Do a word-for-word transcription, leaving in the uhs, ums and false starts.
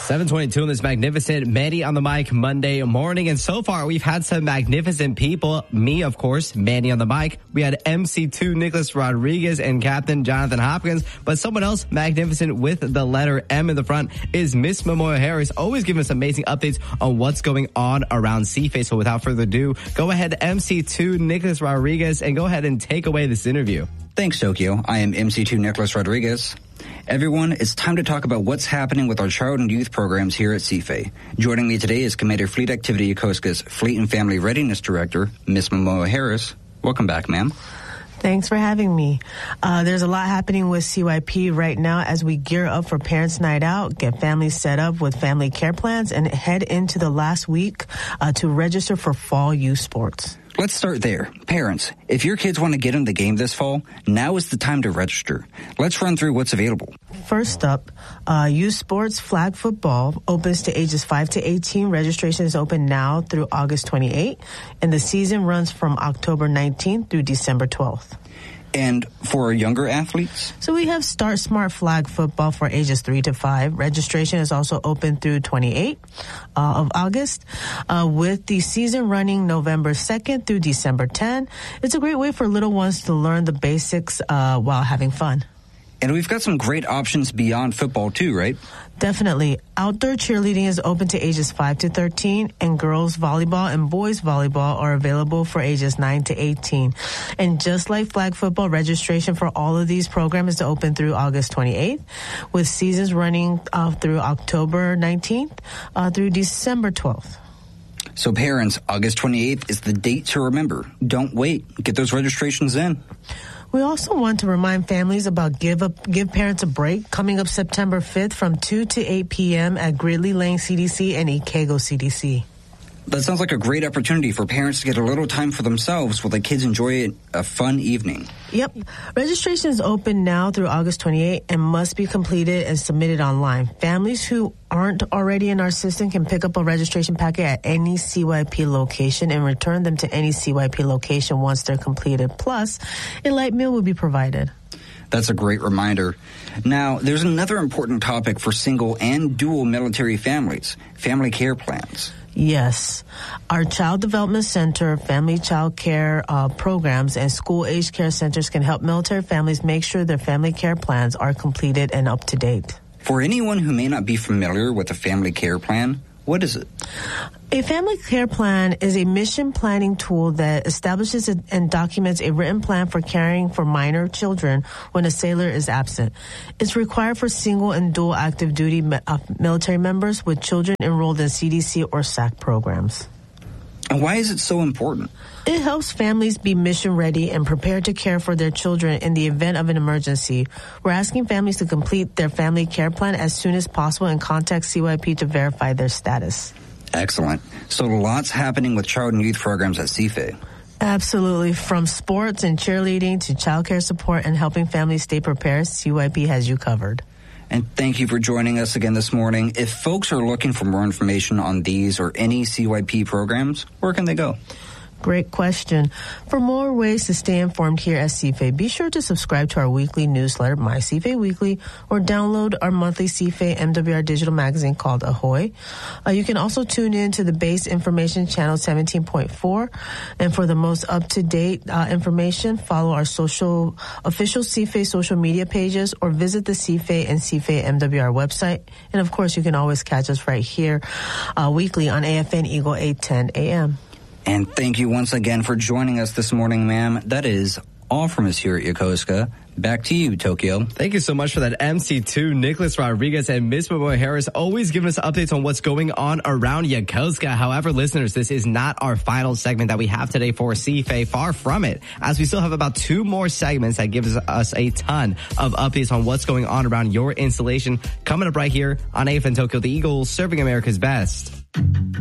seven twenty-two on this magnificent Manny on the mic Monday morning. And so far, we've had some magnificent people. Me, of course, Manny on the mic. We had M C two Nicholas Rodriguez and Captain Jonathan Hopkins. But someone else magnificent with the letter M in the front is Miss Momoa Harris, always giving us amazing updates on what's going on around C F A. So without further ado, go ahead, M C two Nicholas Rodriguez, and go ahead and take away this interview. Thanks, Tokyo. I am M C two Nicholas Rodriguez. Everyone, it's time to talk about what's happening with our child and youth programs here at C F A. Joining me today is Commander Fleet Activity Yokosuka's Fleet and Family Readiness Director, Miss Momoa Harris. Welcome back, ma'am. Thanks for having me. Uh, there's a lot happening with C Y P right now as we gear up for Parents' Night Out, get families set up with family care plans, and head into the last week uh, to register for fall youth sports. Let's start there. Parents, if your kids want to get in the game this fall, now is the time to register. Let's run through what's available. First up, uh, youth sports flag football opens to ages five to eighteen. Registration is open now through August twenty-eighth, and the season runs from October nineteenth through December twelfth. And for younger athletes? So we have Start Smart Flag Football for ages three to five. Registration is also open through twenty-eighth uh, of August, uh, with the season running November second through December tenth. It's a great way for little ones to learn the basics uh, while having fun. And we've got some great options beyond football too, right? Definitely. Outdoor cheerleading is open to ages five to thirteen, and girls volleyball and boys volleyball are available for ages nine to eighteen. And just like flag football, registration for all of these programs is open through August twenty-eighth, with seasons running uh, through October nineteenth uh, through December twelfth. So parents, August twenty-eighth is the date to remember. Don't wait. Get those registrations in. We also want to remind families about Give Up, Give Parents a Break, coming up September fifth from two to eight p.m. at Gridley Lane C D C and Ikego C D C. That sounds like a great opportunity for parents to get a little time for themselves while the kids enjoy a fun evening. Yep. Registration is open now through August twenty-eighth and must be completed and submitted online. Families who aren't already in our system can pick up a registration packet at any C Y P location and return them to any C Y P location once they're completed. Plus, a light meal will be provided. That's a great reminder. Now, there's another important topic for single and dual military families, family care plans. Yes. Our Child Development Center, Family Child Care uh, programs, and school-age care centers can help military families make sure their family care plans are completed and up to date. For anyone who may not be familiar with a family care plan, what is it? A family care plan is a mission planning tool that establishes and documents a written plan for caring for minor children when a sailor is absent. It's required for single and dual active duty military members with children enrolled in C D C or S A C programs. And why is it so important? It helps families be mission ready and prepared to care for their children in the event of an emergency. We're asking families to complete their family care plan as soon as possible and contact C Y P to verify their status. Excellent. So lots happening with child and youth programs at C F A. Absolutely. From sports and cheerleading to child care support and helping families stay prepared, C Y P has you covered. And thank you for joining us again this morning. If folks are looking for more information on these or any C Y P programs, where can they go? Great question. For more ways to stay informed here at C F A, be sure to subscribe to our weekly newsletter, My C F A Weekly, or download our monthly C F A M W R digital magazine called Ahoy. Uh, you can also tune in to the Base Information Channel seventeen point four. And for the most up-to-date uh, information, follow our social official C F A social media pages or visit the C F A and C F A M W R website. And, of course, you can always catch us right here uh, weekly on A F N Eagle eight ten A M. And thank you once again for joining us this morning, ma'am. That is all from us here at Yokosuka. Back to you, Tokyo. Thank you so much for that, M C two, Nicholas Rodriguez and Miss Momoa Harris, always giving us updates on what's going on around Yokosuka. However, listeners, this is not our final segment that we have today for C F A. Far from it, as we still have about two more segments that gives us a ton of updates on what's going on around your installation. Coming up right here on A F N Tokyo, the Eagles serving America's best.